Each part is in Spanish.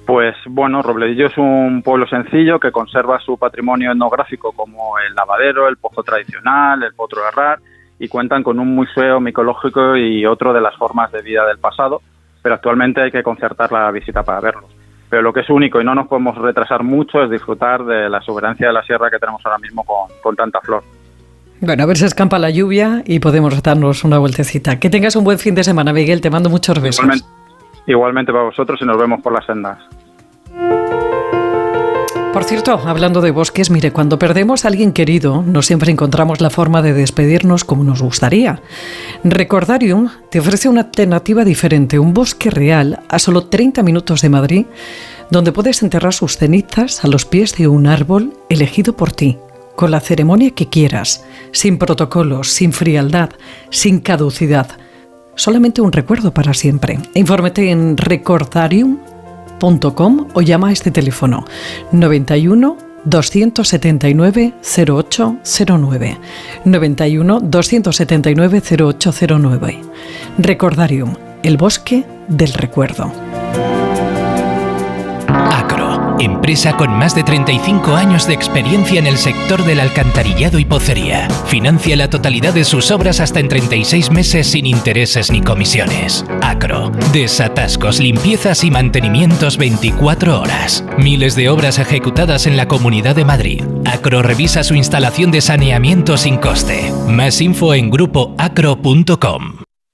Pues bueno, Robledillo es un pueblo sencillo que conserva su patrimonio etnográfico como el lavadero, el pozo tradicional, el potro de herrar, y cuentan con un museo micológico y otro de las formas de vida del pasado, pero actualmente hay que concertar la visita para verlos. Pero lo que es único y no nos podemos retrasar mucho es disfrutar de la exuberancia de la sierra que tenemos ahora mismo con tanta flor. Bueno, a ver si escampa la lluvia y podemos darnos una vueltecita. Que tengas un buen fin de semana, Miguel, te mando muchos besos. Igualmente para vosotros y nos vemos por las sendas. Por cierto, hablando de bosques, mire, cuando perdemos a alguien querido, no siempre encontramos la forma de despedirnos como nos gustaría. Recordarium te ofrece una alternativa diferente, un bosque real a solo 30 minutos de Madrid, donde puedes enterrar sus cenizas a los pies de un árbol elegido por ti, con la ceremonia que quieras, sin protocolos, sin frialdad, sin caducidad. Solamente un recuerdo para siempre. Infórmate en recordarium.com o llama a este teléfono 91 279 0809. 91 279 0809. Recordarium, el bosque del recuerdo. Acro, empresa con más de 35 años de experiencia en el sector del alcantarillado y pocería. Financia la totalidad de sus obras hasta en 36 meses sin intereses ni comisiones. Acro, desatascos, limpiezas y mantenimientos 24 horas. Miles de obras ejecutadas en la Comunidad de Madrid. Acro revisa su instalación de saneamiento sin coste. Más info en grupoacro.com.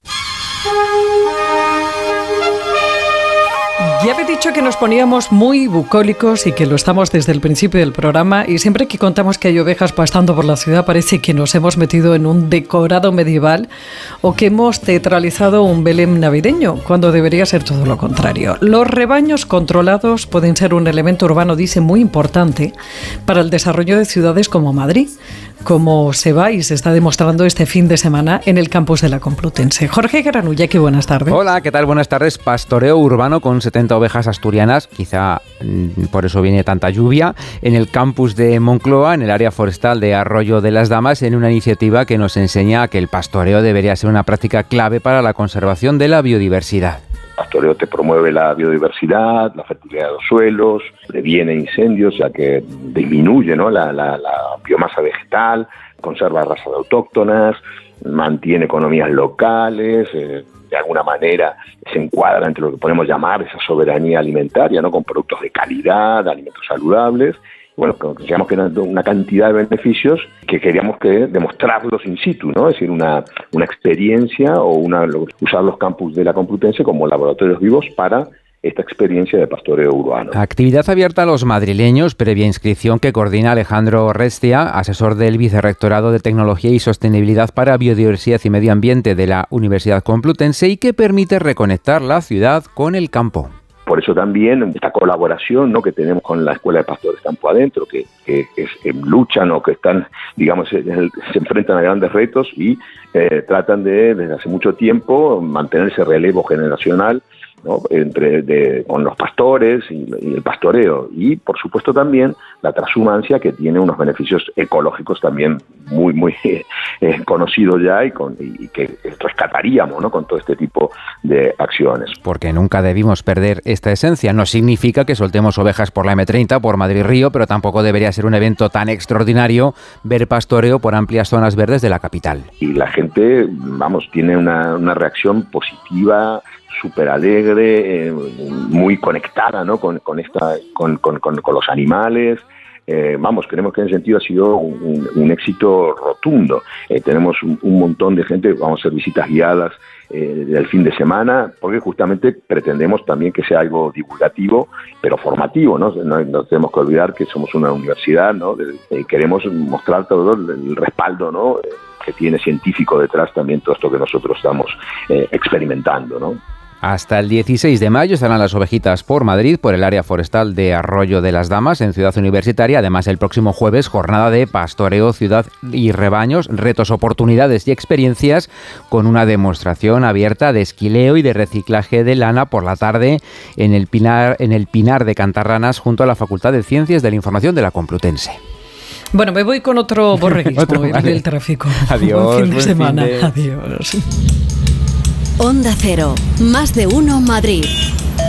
Ya he dicho que nos poníamos muy bucólicos y que lo estamos desde el principio del programa, y siempre que contamos que hay ovejas pastando por la ciudad parece que nos hemos metido en un decorado medieval o que hemos teatralizado un Belén navideño, cuando debería ser todo lo contrario. Los rebaños controlados pueden ser un elemento urbano, dice, muy importante para el desarrollo de ciudades como Madrid, como se va y se está demostrando este fin de semana en el campus de la Complutense. Jorge Granulla, buenas tardes. Hola, ¿qué tal? Buenas tardes. Pastoreo urbano con 70 ovejas asturianas, quizá por eso viene tanta lluvia, en el campus de Moncloa, en el área forestal de Arroyo de las Damas, en una iniciativa que nos enseña que el pastoreo debería ser una práctica clave para la conservación de la biodiversidad. El pastoreo te promueve la biodiversidad, la fertilidad de los suelos, previene incendios, ya que disminuye, ¿no?, la biomasa vegetal, conserva razas autóctonas, mantiene economías locales, de alguna manera se encuadra entre lo que podemos llamar esa soberanía alimentaria, ¿no?, con productos de calidad, alimentos saludables. Bueno, consideramos que eran una cantidad de beneficios que queríamos que demostrarlos in situ, ¿no? Es decir, una experiencia o usar los campus de la Complutense como laboratorios vivos para esta experiencia de pastoreo urbano. Actividad abierta a los madrileños, previa inscripción, que coordina Alejandro Restia, asesor del Vicerrectorado de Tecnología y Sostenibilidad para Biodiversidad y Medio Ambiente de la Universidad Complutense, y que permite reconectar la ciudad con el campo. Por eso también esta colaboración, ¿no?, que tenemos con la Escuela de Pastores Campo Adentro, que luchan o que están, digamos, se enfrentan a grandes retos y tratan desde hace mucho tiempo, mantener ese relevo generacional, ¿no?, con los pastores y el pastoreo, y por supuesto también la transhumancia, que tiene unos beneficios ecológicos también muy conocidos ya y que rescataríamos, ¿no?, con todo este tipo de acciones. Porque nunca debimos perder esta esencia. No significa que soltemos ovejas por la M30, por Madrid-Río, pero tampoco debería ser un evento tan extraordinario ver pastoreo por amplias zonas verdes de la capital. Y la gente, tiene una reacción positiva, súper alegre, muy conectada, ¿no?, con los animales. Creemos que en ese sentido ha sido un éxito rotundo. Tenemos un montón de gente, vamos a hacer visitas guiadas del fin de semana, porque justamente pretendemos también que sea algo divulgativo, pero formativo, ¿no? No tenemos que olvidar que somos una universidad, ¿no? Queremos mostrar todo el respaldo, ¿no?, que tiene científico detrás también todo esto que nosotros estamos experimentando, ¿no? Hasta el 16 de mayo estarán las ovejitas por Madrid, por el área forestal de Arroyo de las Damas, en Ciudad Universitaria. Además, el próximo jueves, jornada de pastoreo, ciudad y rebaños, retos, oportunidades y experiencias, con una demostración abierta de esquileo y de reciclaje de lana por la tarde en el Pinar de Cantarranas, junto a la Facultad de Ciencias de la Información de la Complutense. Bueno, me voy con otro borreguismo del tráfico. Adiós. Buen fin de semana. Adiós. Onda Cero, más de uno Madrid.